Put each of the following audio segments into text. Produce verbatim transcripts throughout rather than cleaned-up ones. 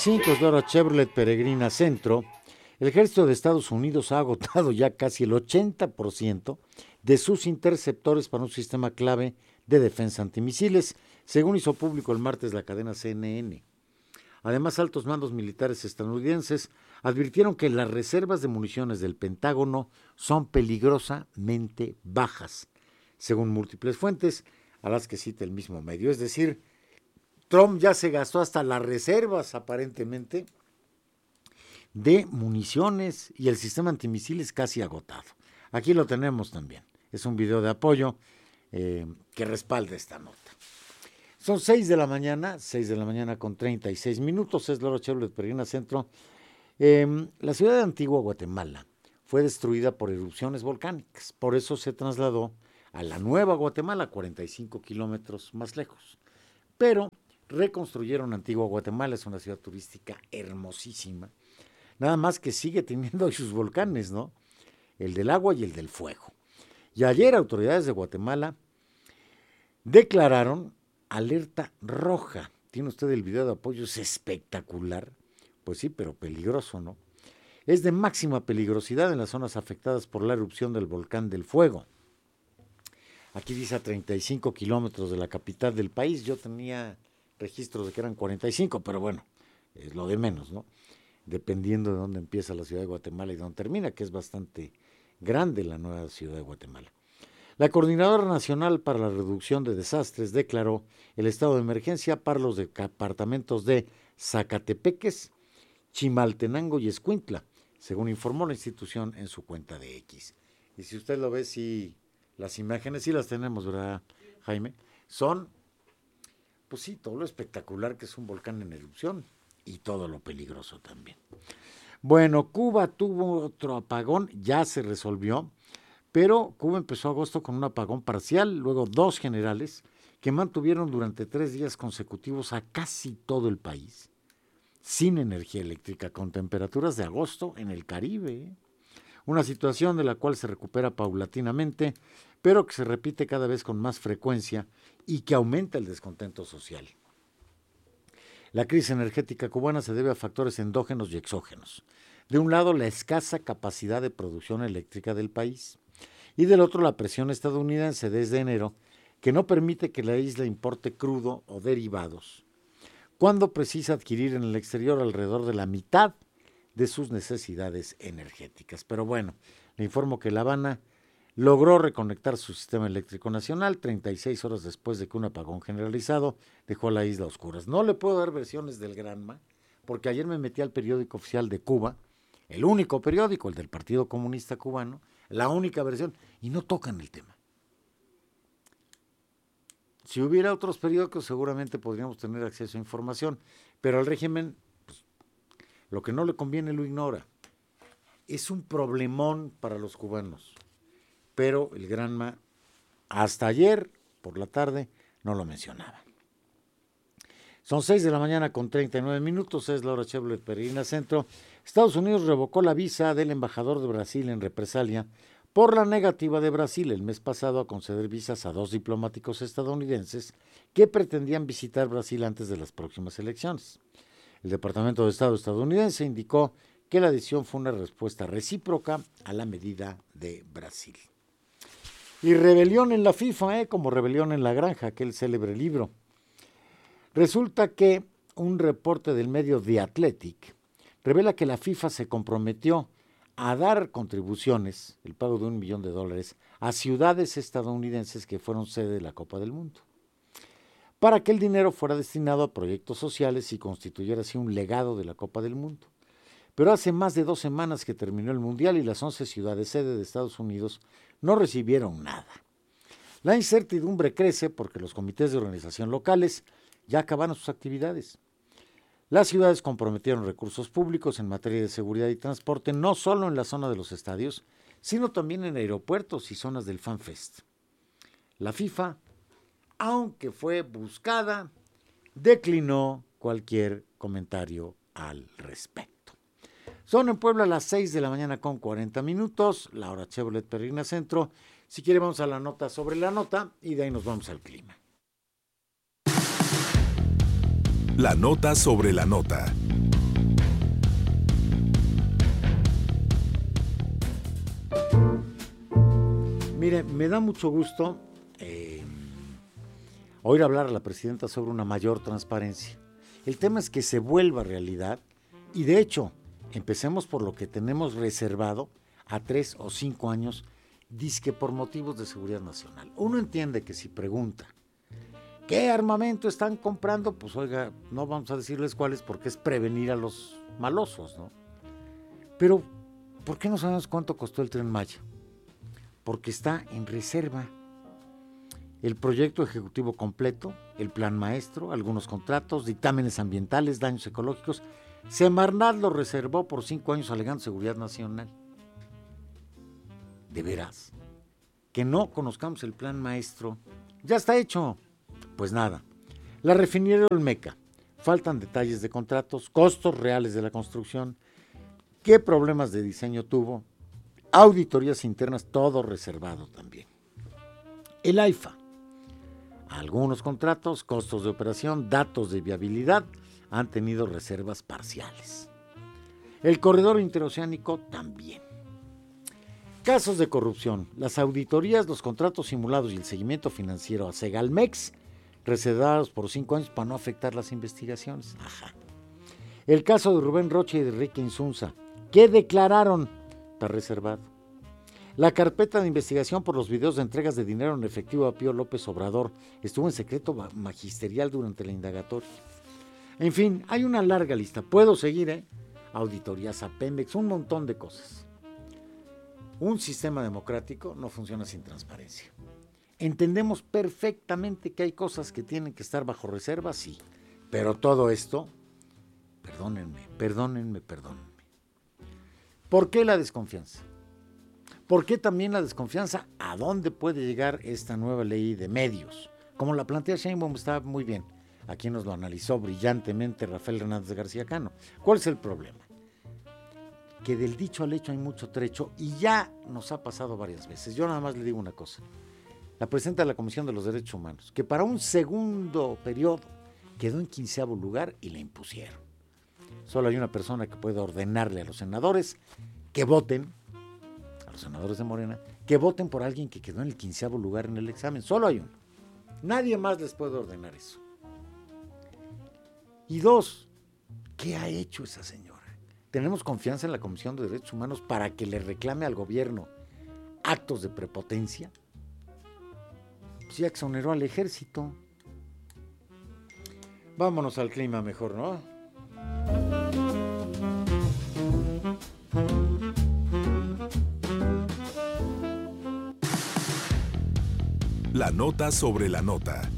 cinco es la hora Chevrolet Peregrina Centro. El ejército de Estados Unidos ha agotado ya casi el ochenta por ciento de sus interceptores para un sistema clave de defensa antimisiles, según hizo público el martes la cadena C N N. Además, altos mandos militares estadounidenses advirtieron que las reservas de municiones del Pentágono son peligrosamente bajas, según múltiples fuentes, a las que cita el mismo medio. Es decir, Trump ya se gastó hasta las reservas, aparentemente, de municiones y el sistema antimisiles casi agotado. Aquí lo tenemos también. Es un video de apoyo eh, que respalda esta nota. Son seis de la mañana, seis de la mañana con treinta y seis minutos, es la hora Chevrolet Peregrina Centro. Eh, la ciudad de Antigua Guatemala fue destruida por erupciones volcánicas, por eso se trasladó a la Nueva Guatemala, cuarenta y cinco kilómetros más lejos. Pero reconstruyeron Antigua Guatemala, es una ciudad turística hermosísima, nada más que sigue teniendo sus volcanes, ¿no? El del agua y el del fuego. Y ayer autoridades de Guatemala declararon alerta roja. Tiene usted el video de apoyo, es espectacular. Pues sí, pero peligroso, ¿no? Es de máxima peligrosidad en las zonas afectadas por la erupción del volcán del fuego. Aquí dice a treinta y cinco kilómetros de la capital del país. Yo tenía registros de que eran cuarenta y cinco, pero bueno, es lo de menos, ¿no? Dependiendo de dónde empieza la ciudad de Guatemala y dónde termina, que es bastante grande la nueva ciudad de Guatemala. La Coordinadora Nacional para la Reducción de Desastres declaró el estado de emergencia para los departamentos de Zacatepeques, Chimaltenango y Escuintla, según informó la institución en su cuenta de X. Y si usted lo ve, sí, las imágenes sí las tenemos, ¿verdad, Jaime? Son, pues sí, todo lo espectacular que es un volcán en erupción y todo lo peligroso también. Bueno, Cuba tuvo otro apagón, ya se resolvió, pero Cuba empezó agosto con un apagón parcial, luego dos generales que mantuvieron durante tres días consecutivos a casi todo el país sin energía eléctrica, con temperaturas de agosto en el Caribe. Una situación de la cual se recupera paulatinamente, pero que se repite cada vez con más frecuencia y que aumenta el descontento social. La crisis energética cubana se debe a factores endógenos y exógenos. De un lado, la escasa capacidad de producción eléctrica del país, y del otro, la presión estadounidense desde enero, que no permite que la isla importe crudo o derivados, cuando precisa adquirir en el exterior alrededor de la mitad de sus necesidades energéticas. Pero bueno, le informo que La Habana logró reconectar su sistema eléctrico nacional treinta y seis horas después de que un apagón generalizado dejó la isla a oscuras. No le puedo dar versiones del Granma, porque ayer me metí al periódico oficial de Cuba, el único periódico, el del Partido Comunista Cubano, la única versión, y no tocan el tema. Si hubiera otros periódicos, seguramente podríamos tener acceso a información, pero al régimen, pues, lo que no le conviene lo ignora. Es un problemón para los cubanos, pero el Granma, hasta ayer por la tarde, no lo mencionaba. Son seis de la mañana con treinta y nueve minutos, es la hora Chevrolet Peregrina Centro. Estados Unidos revocó la visa del embajador de Brasil en represalia por la negativa de Brasil el mes pasado a conceder visas a dos diplomáticos estadounidenses que pretendían visitar Brasil antes de las próximas elecciones. El Departamento de Estado estadounidense indicó que la decisión fue una respuesta recíproca a la medida de Brasil. Y rebelión en la FIFA, ¿eh? Como rebelión en la granja, aquel célebre libro. Resulta que un reporte del medio The Athletic revela que la FIFA se comprometió a dar contribuciones, el pago de un millón de dólares, a ciudades estadounidenses que fueron sede de la Copa del Mundo, para que el dinero fuera destinado a proyectos sociales y constituyera así un legado de la Copa del Mundo. Pero hace más de dos semanas que terminó el Mundial y las once ciudades sede de Estados Unidos no recibieron nada. La incertidumbre crece porque los comités de organización locales ya acabaron sus actividades. Las ciudades comprometieron recursos públicos en materia de seguridad y transporte, no solo en la zona de los estadios, sino también en aeropuertos y zonas del FanFest. La FIFA, aunque fue buscada, declinó cualquier comentario al respecto. Son en Puebla las seis de la mañana con cuarenta minutos, la hora Chevrolet Peregrina Centro. Si quiere vamos a la nota sobre la nota y de ahí nos vamos al clima. La nota sobre la nota. Mire, me da mucho gusto eh, oír hablar a la presidenta sobre una mayor transparencia. El tema es que se vuelva realidad y de hecho, empecemos por lo que tenemos reservado a tres o cinco años, dizque por motivos de seguridad nacional. Uno entiende que si pregunta, ¿qué armamento están comprando? Pues oiga, no vamos a decirles cuáles porque es prevenir a los malosos, ¿no? Pero, ¿por qué no sabemos cuánto costó el Tren Maya? Porque está en reserva. El proyecto ejecutivo completo, el plan maestro, algunos contratos, dictámenes ambientales, daños ecológicos. Semarnat lo reservó por cinco años alegando seguridad nacional. ¿De veras? Que no conozcamos el plan maestro. Ya está hecho. Pues nada. La refinería Olmeca. Faltan detalles de contratos, costos reales de la construcción, qué problemas de diseño tuvo, auditorías internas, todo reservado también. El AIFA. Algunos contratos, costos de operación, datos de viabilidad han tenido reservas parciales. El corredor interoceánico también. Casos de corrupción, las auditorías, los contratos simulados y el seguimiento financiero a Segalmex, reservados por cinco años para no afectar las investigaciones. Ajá. El caso de Rubén Rocha y de Enrique Insunza, ¿qué declararon? Está reservado. La carpeta de investigación por los videos de entregas de dinero en efectivo a Pío López Obrador estuvo en secreto magisterial durante la indagatoria. En fin, hay una larga lista. Puedo seguir, ¿eh? Auditorías a Pemex, un montón de cosas. Un sistema democrático no funciona sin transparencia. Entendemos perfectamente que hay cosas que tienen que estar bajo reserva, sí. Pero todo esto, perdónenme, perdónenme, perdónenme. ¿Por qué la desconfianza? ¿Por qué también la desconfianza? ¿A dónde puede llegar esta nueva ley de medios? Como la plantea Sheinbaum, está muy bien. Aquí nos lo analizó brillantemente Rafael Hernández García Cano. ¿Cuál es el problema? Que del dicho al hecho hay mucho trecho y ya nos ha pasado varias veces. Yo nada más le digo una cosa. La presidenta de la Comisión de los Derechos Humanos, que para un segundo periodo quedó en quinceavo lugar y la impusieron. Solo hay una persona que puede ordenarle a los senadores que voten, a los senadores de Morena, que voten por alguien que quedó en el quinceavo lugar en el examen. Solo hay uno. Nadie más les puede ordenar eso. Y dos, ¿qué ha hecho esa señora? ¿Tenemos confianza en la Comisión de Derechos Humanos para que le reclame al gobierno actos de prepotencia? Pues ya exoneró al ejército. Vámonos al clima mejor, ¿no? La nota sobre la nota.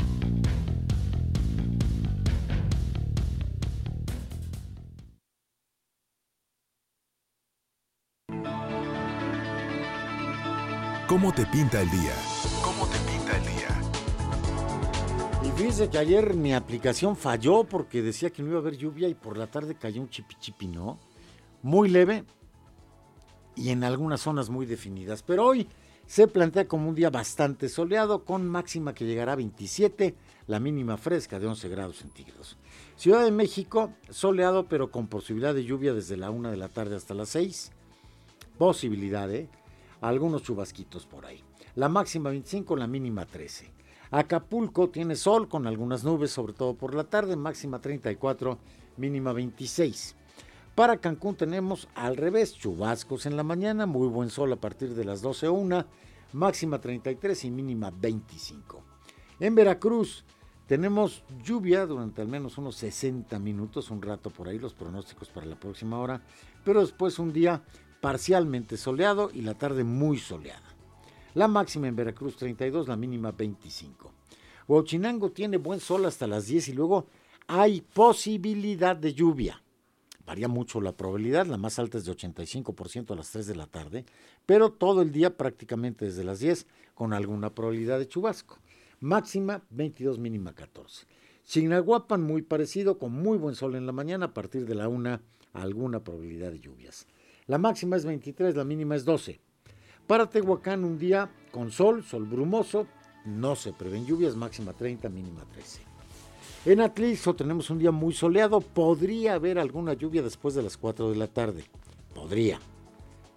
¿Cómo te pinta el día? ¿Cómo te pinta el día? Y fíjese que ayer mi aplicación falló porque decía que no iba a haber lluvia y por la tarde cayó un chipichipi, ¿no? Muy leve y en algunas zonas muy definidas. Pero hoy se plantea como un día bastante soleado con máxima que llegará a veintisiete, la mínima fresca de once grados centígrados. Ciudad de México, soleado pero con posibilidad de lluvia desde la una de la tarde hasta las seis. Posibilidad, ¿eh? Algunos chubasquitos por ahí. La máxima veinticinco, la mínima trece. Acapulco tiene sol con algunas nubes, sobre todo por la tarde, máxima treinta y cuatro, mínima veintiséis. Para Cancún tenemos al revés, chubascos en la mañana, muy buen sol a partir de las doce o una, máxima treinta y tres y mínima veinticinco. En Veracruz tenemos lluvia durante al menos unos sesenta minutos, un rato por ahí los pronósticos para la próxima hora, pero después un día parcialmente soleado y la tarde muy soleada. La máxima en Veracruz treinta y dos, la mínima veinticinco. Huachinango tiene buen sol hasta las diez y luego hay posibilidad de lluvia. Varía mucho la probabilidad, la más alta es de ochenta y cinco por ciento a las tres de la tarde, pero todo el día prácticamente desde las diez con alguna probabilidad de chubasco. Máxima veintidós, mínima catorce. Chignahuapan muy parecido, con muy buen sol en la mañana, a partir de la una alguna probabilidad de lluvias. La máxima es veintitrés, la mínima es doce. Para Tehuacán un día con sol, sol brumoso, no se prevén lluvias, máxima treinta, mínima trece. En Atlixco tenemos un día muy soleado, podría haber alguna lluvia después de las cuatro de la tarde, podría,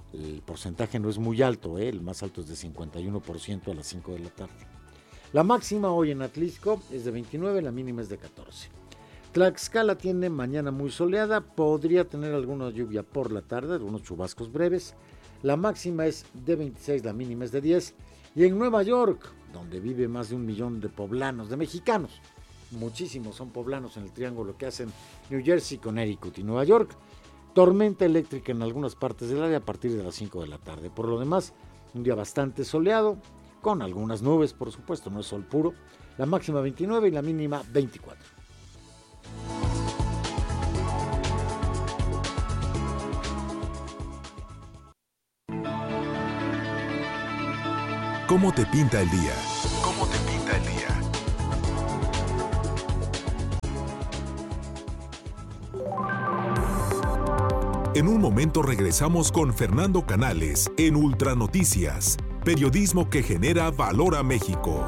El porcentaje no es muy alto, ¿eh? El más alto es de cincuenta y uno por ciento a las cinco de la tarde. La máxima hoy en Atlixco es de veintinueve, la mínima es de catorce. Tlaxcala tiene mañana muy soleada, podría tener alguna lluvia por la tarde, algunos chubascos breves. La máxima es de veintiséis, la mínima es de diez. Y en Nueva York, donde vive más de un millón de poblanos, de mexicanos, muchísimos son poblanos en el triángulo que hacen New Jersey, Connecticut y Nueva York, tormenta eléctrica en algunas partes del área a partir de las cinco de la tarde. Por lo demás, un día bastante soleado, con algunas nubes, por supuesto, no es sol puro. La máxima veintinueve y la mínima veinticuatro. ¿Cómo te pinta el día? ¿Cómo te pinta el día? En un momento regresamos con Fernando Canales en Ultra Noticias, periodismo que genera valor a México.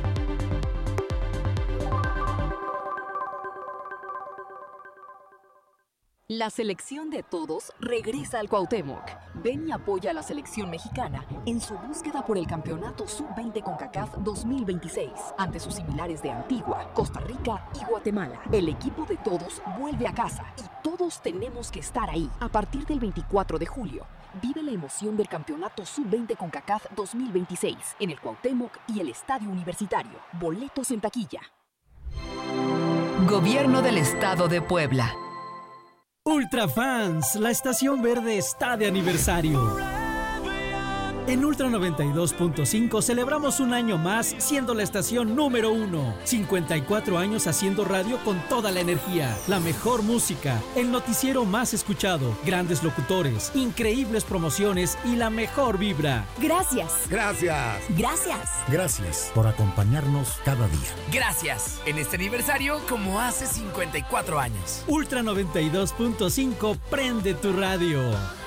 La selección de todos regresa al Cuauhtémoc. Ven y apoya a la selección mexicana en su búsqueda por el campeonato sub veinte CONCACAF dos mil veintiséis ante sus similares de Antigua, Costa Rica y Guatemala. El equipo de todos vuelve a casa y todos tenemos que estar ahí. A partir del veinticuatro de julio, vive la emoción del campeonato sub veinte CONCACAF dos mil veintiséis en el Cuauhtémoc y el Estadio Universitario. Boletos en taquilla. Gobierno del Estado de Puebla. Ultra Fans, la estación verde está de aniversario. En Ultra noventa y dos punto cinco celebramos un año más siendo la estación número uno. cincuenta y cuatro años haciendo radio con toda la energía, la mejor música, el noticiero más escuchado, grandes locutores, increíbles promociones y la mejor vibra. Gracias. Gracias. Gracias. Gracias por acompañarnos cada día. Gracias. En este aniversario como hace cincuenta y cuatro años. Ultra noventa y dos punto cinco, prende tu radio.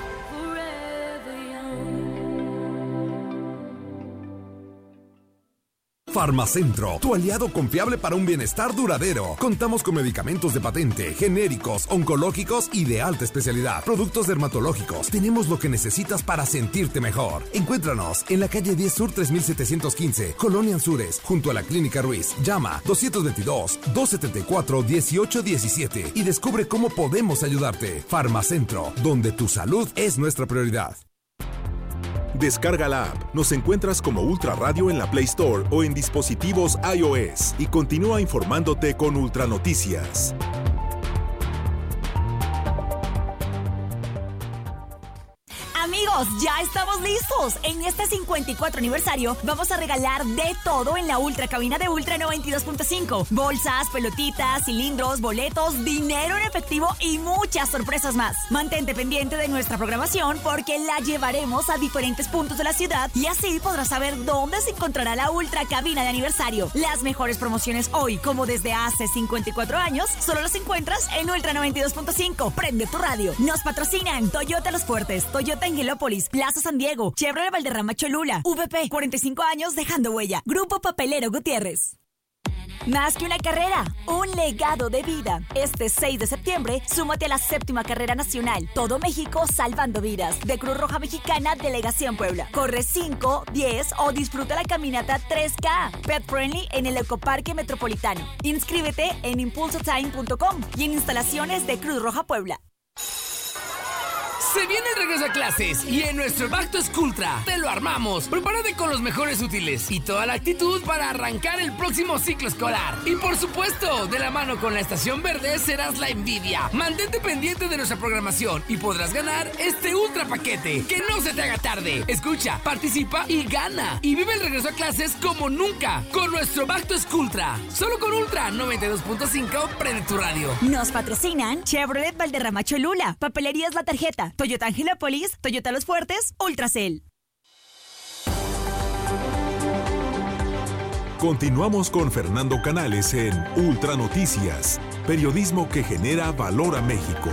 Farmacentro, tu aliado confiable para un bienestar duradero. Contamos con medicamentos de patente, genéricos, oncológicos y de alta especialidad. Productos dermatológicos. Tenemos lo que necesitas para sentirte mejor. Encuéntranos en la calle diez Sur tres mil setecientos quince, Colonia Anzures, junto a la Clínica Ruiz. Llama dos dos dos, dos siete cuatro, uno ocho uno siete y descubre cómo podemos ayudarte. Farmacentro, donde tu salud es nuestra prioridad. Descarga la app. Nos encuentras como Ultra Radio en la Play Store o en dispositivos iOS y continúa informándote con Ultra Noticias. Amigos, ya estamos listos. En este cincuenta y cuatro aniversario vamos a regalar de todo en la Ultra Cabina de Ultra noventa y dos punto cinco. Bolsas, pelotitas, cilindros, boletos, dinero en efectivo y muchas sorpresas más. Mantente pendiente de nuestra programación porque la llevaremos a diferentes puntos de la ciudad y así podrás saber dónde se encontrará la Ultra Cabina de aniversario. Las mejores promociones hoy, como desde hace cincuenta y cuatro años, solo las encuentras en Ultra noventa y dos punto cinco. Prende tu radio. Nos patrocinan Toyota Los Fuertes, Toyota Angelópolis, Plaza San Diego, Chevrolet Valderrama Cholula, V P, cuarenta y cinco años dejando huella. Grupo Papelero Gutiérrez. Más que una carrera, un legado de vida. Este seis de septiembre, súmate a la séptima carrera nacional, Todo México Salvando Vidas, de Cruz Roja Mexicana, Delegación Puebla. Corre cinco, diez o disfruta la caminata tres K, Pet Friendly en el Ecoparque Metropolitano. Inscríbete en impulso time punto com y en instalaciones de Cruz Roja Puebla. Se viene el regreso a clases y en nuestro Back to School Ultra te lo armamos. Prepárate con los mejores útiles y toda la actitud para arrancar el próximo ciclo escolar. Y por supuesto, de la mano con la Estación Verde serás la envidia. Mantente pendiente de nuestra programación y podrás ganar este ultra paquete. Que no se te haga tarde. Escucha, participa y gana. Y vive el regreso a clases como nunca con nuestro Back to School Ultra. Solo con Ultra noventa y dos punto cinco, prende tu radio. Nos patrocinan Chevrolet Valderrama Cholula, Papelerías La Tarjeta, Toyota Angelópolis, Toyota Los Fuertes, Ultracel. Continuamos con Fernando Canales en Ultra Noticias, periodismo que genera valor a México.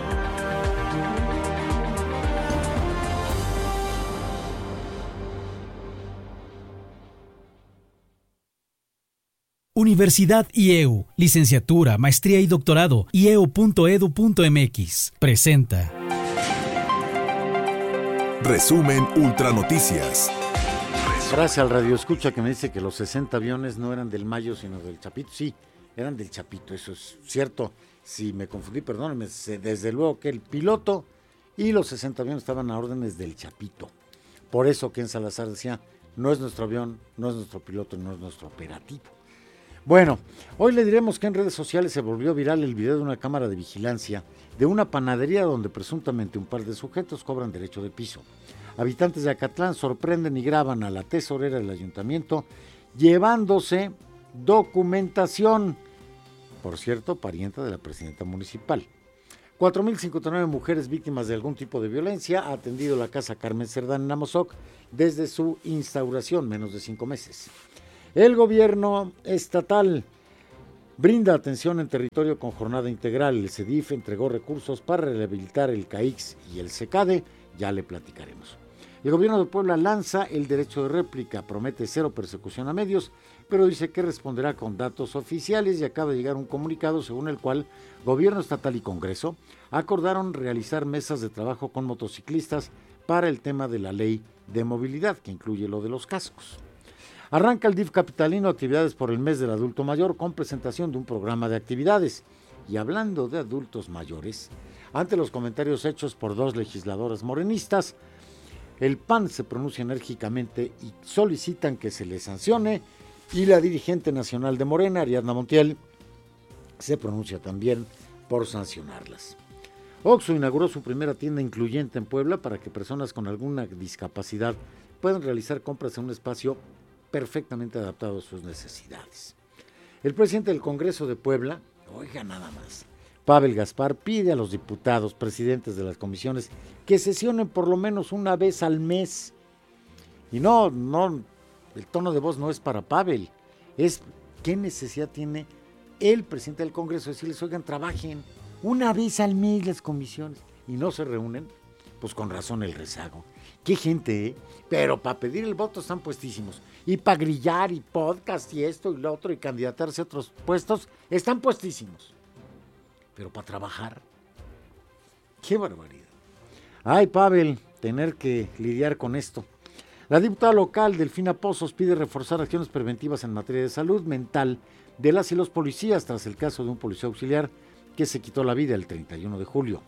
Universidad I E U, licenciatura, maestría y doctorado, i e u punto e d u punto m x, presenta Resumen Ultra Noticias. Gracias al radio escucha que me dice que los sesenta aviones no eran del Mayo, sino del Chapito. Sí, eran del Chapito, eso es cierto. Si me confundí, perdónenme, desde luego que el piloto y los sesenta aviones estaban a órdenes del Chapito. Por eso Ken Salazar decía, no es nuestro avión, no es nuestro piloto, no es nuestro operativo. Bueno, hoy le diremos que en redes sociales se volvió viral el video de una cámara de vigilancia de una panadería donde presuntamente un par de sujetos cobran derecho de piso. Habitantes de Acatlán sorprenden y graban a la tesorera del ayuntamiento llevándose documentación, por cierto, parienta de la presidenta municipal. cuatro mil cincuenta y nueve mujeres víctimas de algún tipo de violencia ha atendido la Casa Carmen Cerdán en Amozoc desde su instauración, menos de cinco meses. El gobierno estatal brinda atención en territorio con jornada integral. El CEDIF entregó recursos para rehabilitar el CAIX y el SECADE, ya le platicaremos. El gobierno de Puebla lanza el derecho de réplica, promete cero persecución a medios, pero dice que responderá con datos oficiales y acaba de llegar un comunicado según el cual gobierno estatal y Congreso acordaron realizar mesas de trabajo con motociclistas para el tema de la ley de movilidad, que incluye lo de los cascos. Arranca el D I F capitalino actividades por el mes del adulto mayor con presentación de un programa de actividades. Y hablando de adultos mayores, ante los comentarios hechos por dos legisladoras morenistas, el P A N se pronuncia enérgicamente y solicitan que se les sancione, y la dirigente nacional de Morena, Ariadna Montiel, se pronuncia también por sancionarlas. Oxxo inauguró su primera tienda incluyente en Puebla para que personas con alguna discapacidad puedan realizar compras en un espacio perfectamente adaptado a sus necesidades. El presidente del Congreso de Puebla, oiga nada más, Pavel Gaspar, pide a los diputados, presidentes de las comisiones, que sesionen por lo menos una vez al mes. Y no, no, el tono de voz no es para Pavel, es qué necesidad tiene el presidente del Congreso de decirles, oigan, trabajen una vez al mes las comisiones, y no se reúnen, pues con razón el rezago. Qué gente, ¿eh? Pero para pedir el voto están puestísimos, y para grillar, y podcast, y esto, y lo otro, y candidatarse a otros puestos, están puestísimos. Pero para trabajar, qué barbaridad. Ay, Pavel, tener que lidiar con esto. La diputada local, Delfina Pozos, pide reforzar acciones preventivas en materia de salud mental de las y los policías tras el caso de un policía auxiliar que se quitó la vida el treinta y uno de julio.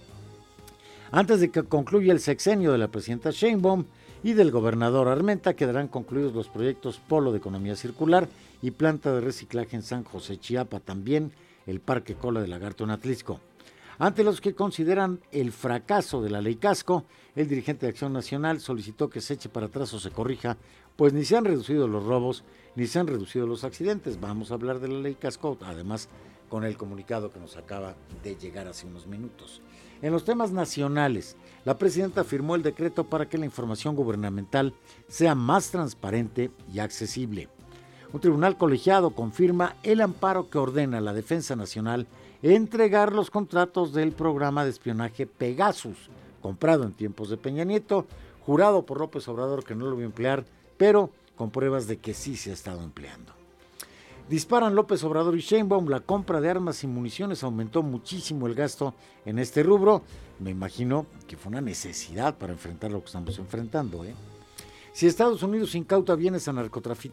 Antes de que concluya el sexenio de la presidenta Sheinbaum y del gobernador Armenta, quedarán concluidos los proyectos Polo de Economía Circular y Planta de Reciclaje en San José, Chiapa, también el Parque Cola de Lagarto en Atlisco. Ante los que consideran el fracaso de la ley Casco, el dirigente de Acción Nacional solicitó que se eche para atrás o se corrija, pues ni se han reducido los robos, ni se han reducido los accidentes. Vamos a hablar de la ley Casco, además con el comunicado que nos acaba de llegar hace unos minutos. En los temas nacionales, la presidenta firmó el decreto para que la información gubernamental sea más transparente y accesible. Un tribunal colegiado confirma el amparo que ordena a la Defensa Nacional entregar los contratos del programa de espionaje Pegasus, comprado en tiempos de Peña Nieto, jurado por López Obrador que no lo iba a emplear, pero con pruebas de que sí se ha estado empleando. Disparan López Obrador y Sheinbaum, la compra de armas y municiones aumentó muchísimo el gasto en este rubro. Me imagino que fue una necesidad para enfrentar lo que estamos enfrentando, ¿eh? Si Estados Unidos incauta bienes a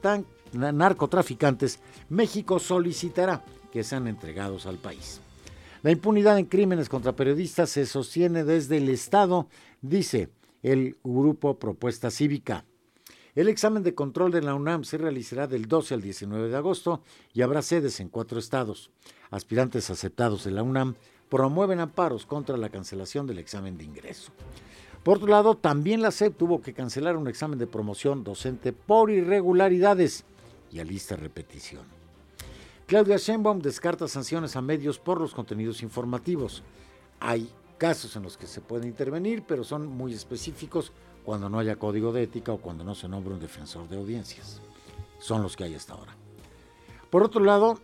narcotraficantes, México solicitará que sean entregados al país. La impunidad en crímenes contra periodistas se sostiene desde el Estado, dice el grupo Propuesta Cívica. El examen de control de la UNAM se realizará del doce al diecinueve de agosto y habrá sedes en cuatro estados. Aspirantes aceptados de la UNAM promueven amparos contra la cancelación del examen de ingreso. Por otro lado, también la S E P tuvo que cancelar un examen de promoción docente por irregularidades y alista repetición. Claudia Sheinbaum descarta sanciones a medios por los contenidos informativos. Hay casos en los que se puede intervenir, pero son muy específicos cuando no haya código de ética o cuando no se nombre un defensor de audiencias. Son los que hay hasta ahora. Por otro lado,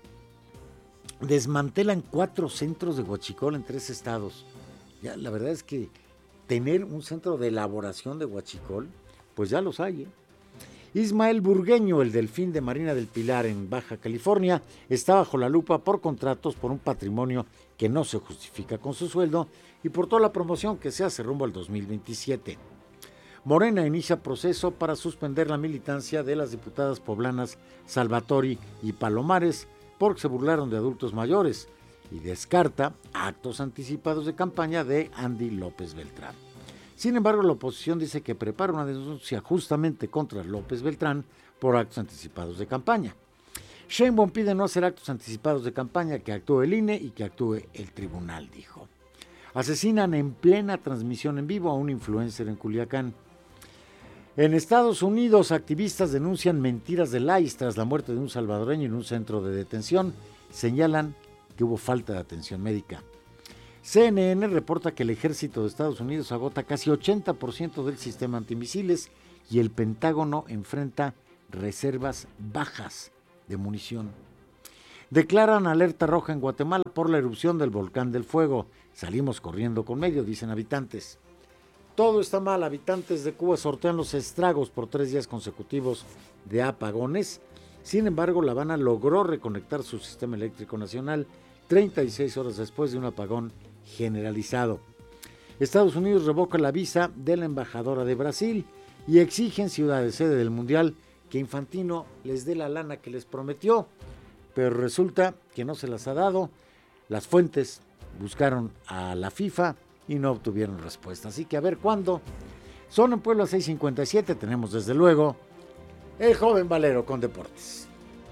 desmantelan cuatro centros de huachicol en tres estados. Ya, la verdad es que tener un centro de elaboración de huachicol, pues ya los hay, ¿eh? Ismael Burgueño, el delfín de Marina del Pilar en Baja California, está bajo la lupa por contratos por un patrimonio que no se justifica con su sueldo y por toda la promoción que se hace rumbo al dos mil veintisiete. Morena inicia proceso para suspender la militancia de las diputadas poblanas Salvatori y Palomares porque se burlaron de adultos mayores y descarta actos anticipados de campaña de Andy López Beltrán. Sin embargo, la oposición dice que prepara una denuncia justamente contra López Beltrán por actos anticipados de campaña. Sheinbaum pide no hacer actos anticipados de campaña, que actúe el I N E y que actúe el tribunal, dijo. Asesinan en plena transmisión en vivo a un influencer en Culiacán. En Estados Unidos, activistas denuncian mentiras del I C E tras la muerte de un salvadoreño en un centro de detención. Señalan que hubo falta de atención médica. C N N reporta que el ejército de Estados Unidos agota casi ochenta por ciento del sistema antimisiles y el Pentágono enfrenta reservas bajas de munición. Declaran alerta roja en Guatemala por la erupción del volcán del Fuego. Salimos corriendo con medio, dicen habitantes. Todo está mal. Habitantes de Cuba sortean los estragos por tres días consecutivos de apagones. Sin embargo, La Habana logró reconectar su sistema eléctrico nacional treinta y seis horas después de un apagón generalizado. Estados Unidos revoca la visa de la embajadora de Brasil y exigen ciudades sede del Mundial que Infantino les dé la lana que les prometió, pero resulta que no se las ha dado. Las fuentes buscaron a la FIFA y no obtuvieron respuesta. Así que a ver cuándo. Son en Puebla seis cincuenta y siete. Tenemos desde luego el joven Valero con deportes.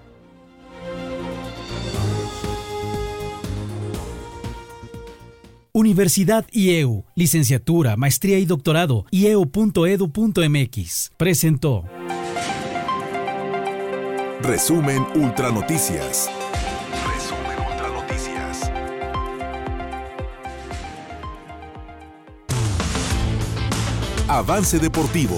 Universidad I E U, licenciatura, maestría y doctorado, i e u punto e d u punto m x. Presentó. Resumen Ultra Noticias. Resumen Ultra Noticias. Avance deportivo.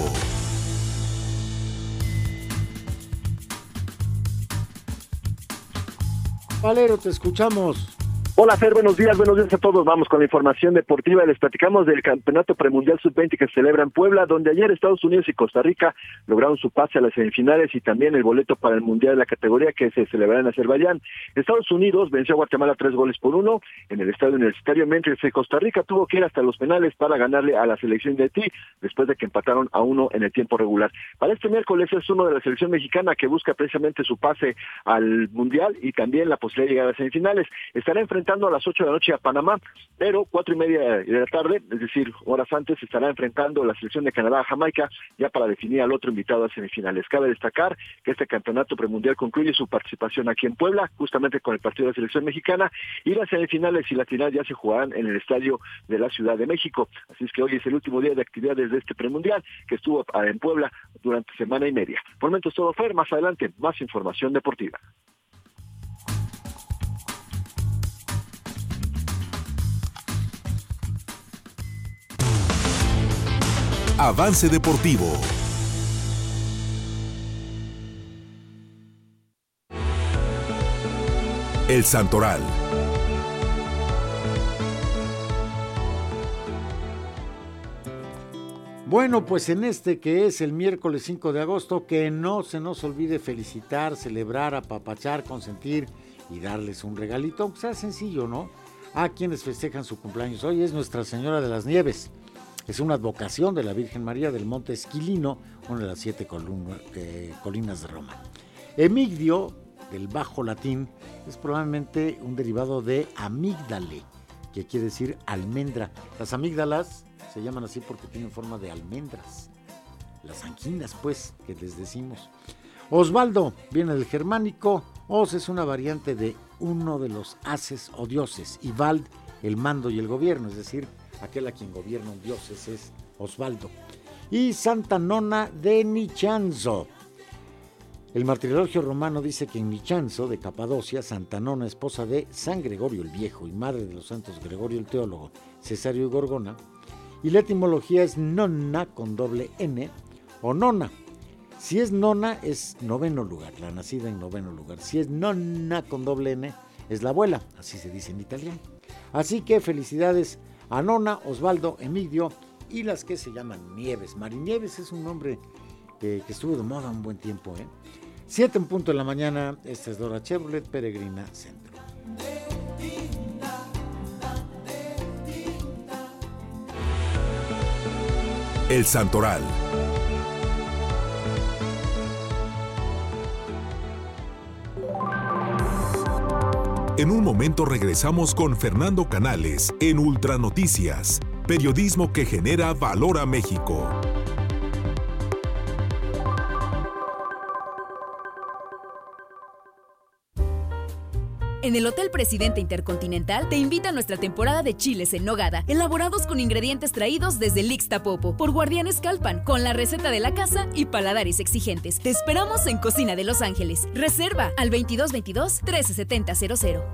Valero, te escuchamos. Hola Fer, buenos días, buenos días a todos. Vamos con la información deportiva. Les platicamos del Campeonato Premundial sub veinte que se celebra en Puebla, donde ayer Estados Unidos y Costa Rica lograron su pase a las semifinales y también el boleto para el Mundial de la categoría que se celebrará en Azerbaiyán. Estados Unidos venció a Guatemala tres goles por uno en el estadio universitario, mientras que Costa Rica tuvo que ir hasta los penales para ganarle a la selección de Haití, después de que empataron a uno en el tiempo regular. Para este miércoles es uno de la selección mexicana que busca precisamente su pase al Mundial y también la posibilidad de llegar a las semifinales. Estará enfrentando a las ocho de la noche a Panamá, pero cuatro y media de la tarde, es decir, horas antes, estará enfrentando la selección de Canadá a Jamaica, ya para definir al otro invitado a semifinales. Cabe destacar que este campeonato premundial concluye su participación aquí en Puebla, justamente con el partido de la selección mexicana, y las semifinales y la final ya se jugarán en el estadio de la Ciudad de México. Así es que hoy es el último día de actividades de este premundial, que estuvo en Puebla durante semana y media. Por el momento es todo, Fer, más adelante, más información deportiva. Avance deportivo. El Santoral. Bueno, pues en este que es el miércoles cinco de agosto, que no se nos olvide felicitar, celebrar, apapachar, consentir y darles un regalito, aunque sea sencillo, ¿no? A quienes festejan su cumpleaños. Hoy es Nuestra Señora de las Nieves. Es una advocación de la Virgen María del Monte Esquilino, una de las siete columna, eh, colinas de Roma. Emigdio, del bajo latín, es probablemente un derivado de amígdale, que quiere decir almendra. Las amígdalas se llaman así porque tienen forma de almendras. Las anginas, pues, que les decimos. Osvaldo viene del germánico. Os es una variante de uno de los haces o dioses. Y Vald, el mando y el gobierno, es decir, aquel a quien gobierna un dios, ese es Osvaldo. Y Santa Nona de Nichanzo. El martirologio romano dice que en Nichanzo, de Capadocia, Santa Nona, esposa de San Gregorio el Viejo y madre de los santos Gregorio el Teólogo, Cesario y Gorgona, y la etimología es nonna con doble N o nona. Si es nona es noveno lugar, la nacida en noveno lugar. Si es nonna con doble N es la abuela, así se dice en italiano. Así que felicidades a Nona, Osvaldo, Emigdio y las que se llaman Nieves. Marinieves es un nombre que, que estuvo de moda un buen tiempo, ¿eh? Siete en punto de la mañana, esta es Dora Chevrolet, Peregrina Centro. El Santoral. En un momento regresamos con Fernando Canales en Ultra Noticias, periodismo que genera valor a México. En el Hotel Presidente Intercontinental te invita a nuestra temporada de chiles en nogada, elaborados con ingredientes traídos desde Ixtapopo por Guardianes Calpan, con la receta de la casa y paladares exigentes. Te esperamos en Cocina de Los Ángeles. Reserva al veintidós veintidós trece setenta cero cero.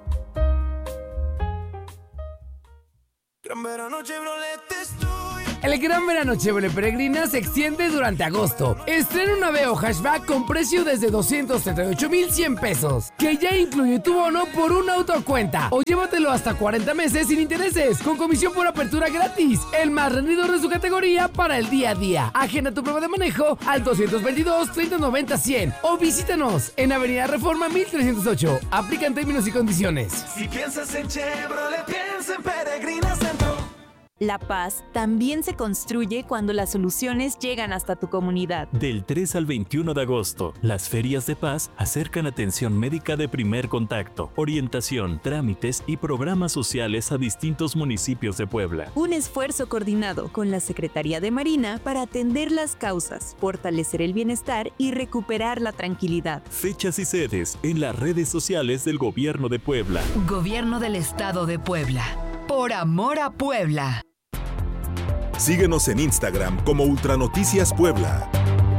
Gran verano Chevrolet estoy. El Gran Verano Chevrolet Peregrina se extiende durante agosto. Estrena un Aveo Hatchback con precio desde doscientos treinta y ocho mil cien pesos, que ya incluye tu bono por un auto a cuenta. O llévatelo hasta cuarenta meses sin intereses, con comisión por apertura gratis. El más rendido de su categoría para el día a día. Agenda tu prueba de manejo al doscientos veintidós treinta noventa cien o visítanos en Avenida Reforma mil trescientos ocho. Aplican términos y condiciones. Si piensas en Chevrolet, piensa en Peregrina Centro. La paz también se construye cuando las soluciones llegan hasta tu comunidad. Del tres al veintiuno de agosto, las ferias de paz acercan atención médica de primer contacto, orientación, trámites y programas sociales a distintos municipios de Puebla. Un esfuerzo coordinado con la Secretaría de Marina para atender las causas, fortalecer el bienestar y recuperar la tranquilidad. Fechas y sedes en las redes sociales del Gobierno de Puebla. Gobierno del Estado de Puebla. Por amor a Puebla. Síguenos en Instagram como Ultranoticias Puebla.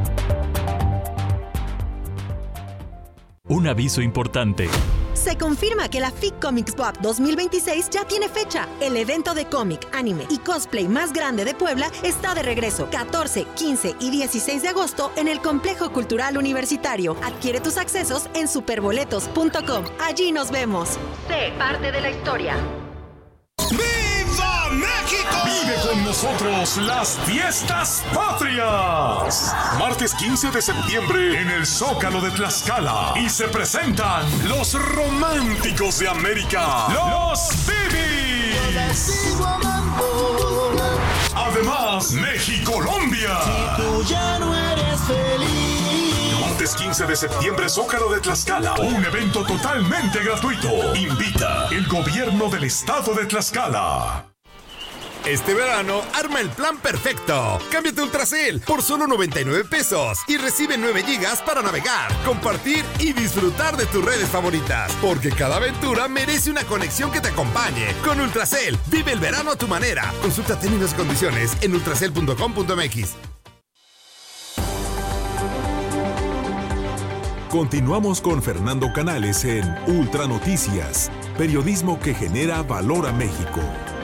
Un aviso importante. Se confirma que la F I C Comics B O C dos mil veintiséis ya tiene fecha. El evento de cómic, anime y cosplay más grande de Puebla está de regreso catorce, quince y dieciséis de agosto en el Complejo Cultural Universitario. Adquiere tus accesos en superboletos punto com. Allí nos vemos. Sé parte de la historia. ¡Viva México! Vive con nosotros las fiestas patrias. Martes quince de septiembre en el Zócalo de Tlaxcala. Y se presentan los románticos de América, los Bibis. Además, México-Colombia. Si tú ya no eres feliz. Martes quince de septiembre, Zócalo de Tlaxcala. Un evento totalmente gratuito. Invita el Gobierno del Estado de Tlaxcala. Este verano, arma el plan perfecto. Cámbiate a Ultracel por solo noventa y nueve pesos y recibe nueve gigas para navegar, compartir y disfrutar de tus redes favoritas. Porque cada aventura merece una conexión que te acompañe. Con Ultracel, vive el verano a tu manera. Consulta términos y condiciones en ultracel punto com punto m x. Continuamos con Fernando Canales en Ultra Noticias, periodismo que genera valor a México.